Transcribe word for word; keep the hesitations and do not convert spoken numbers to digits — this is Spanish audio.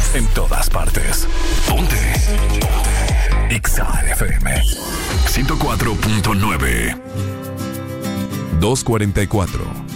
En todas partes. Ponte. Ponte. Exa F M. ciento cuatro punto nueve. dos cuarenta y cuatro.